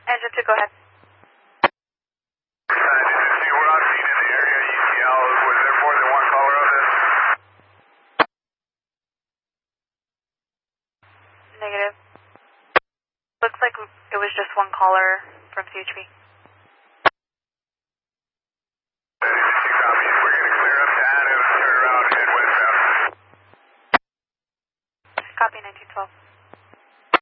Engine 2, go ahead. We're on scene in the area, ECL. Was there more than one caller on this? Negative. Looks like it was just one caller from CHP. Copy. We're going to clear up to Adams, turn around, head westbound. Copy 1912.